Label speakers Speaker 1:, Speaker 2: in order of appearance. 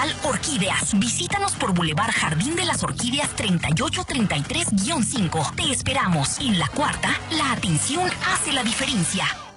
Speaker 1: Comercial Orquídeas. Visítanos por Boulevard Jardín de las Orquídeas 3833-5. Te esperamos. En La Cuarta, la atención hace la diferencia.